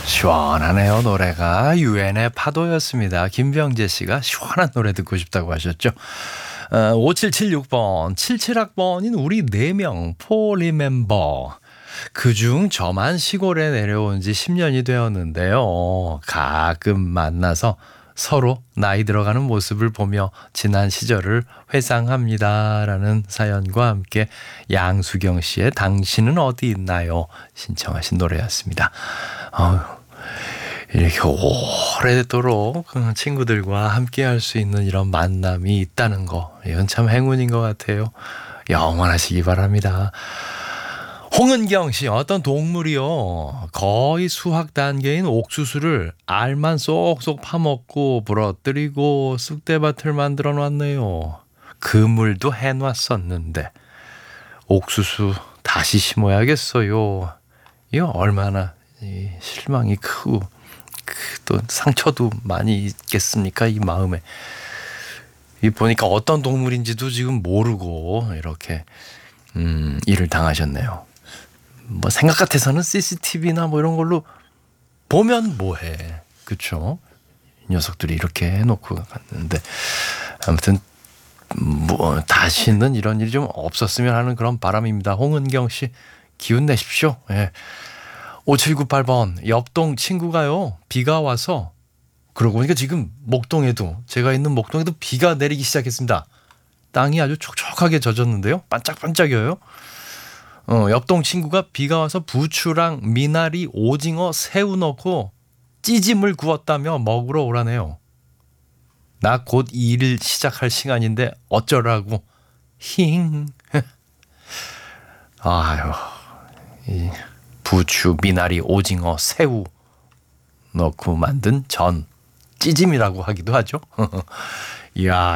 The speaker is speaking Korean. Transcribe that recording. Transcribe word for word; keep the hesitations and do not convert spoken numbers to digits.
시원하네요. 노래가 유엔의 파도였습니다. 김병재 씨가 시원한 노래 듣고 싶다고 하셨죠. 어, 오칠칠육 번 칠십칠 학번인 우리 네 명 포리 멤버, 그중 저만 시골에 내려온 지 십 년이 되었는데요. 가끔 만나서 서로 나이 들어가는 모습을 보며 지난 시절을 회상합니다라는 사연과 함께 양수경 씨의 당신은 어디 있나요? 신청하신 노래였습니다. 어휴, 이렇게 오래도록 친구들과 함께 할 수 있는 이런 만남이 있다는 거, 이건 참 행운인 것 같아요. 영원하시기 바랍니다. 홍은경 씨, 어떤 동물이요, 거의 수확 단계인 옥수수를 알만 쏙쏙 파먹고 부러뜨리고 쑥대밭을 만들어 놨네요. 그물도 해놨었는데 옥수수 다시 심어야겠어요. 이거 얼마나 이 실망이 크고 또 상처도 많이 있겠습니까, 이 마음에. 이 보니까 어떤 동물인지도 지금 모르고 이렇게 음, 일을 당하셨네요. 뭐 생각 같아서는 씨씨티비나 뭐 이런 걸로 보면 뭐해, 그렇죠? 이 녀석들이 이렇게 해놓고 갔는데, 아무튼 뭐 다시는 이런 일이 좀 없었으면 하는 그런 바람입니다. 홍은경 씨, 기운 내십시오. 예. 오칠구팔 번 옆동 친구가요, 비가 와서, 그러고 보니까 지금 목동에도, 제가 있는 목동에도 비가 내리기 시작했습니다. 땅이 아주 촉촉하게 젖었는데요, 반짝반짝여요. 어, 옆동 친구가 비가 와서 부추랑 미나리, 오징어, 새우 넣고 찌짐을 구웠다며 먹으러 오라네요. 나 곧 일을 시작할 시간인데 어쩌라고. 힝. 아유, 이 부추, 미나리, 오징어, 새우 넣고 만든 전, 찌짐이라고 하기도 하죠. 이야,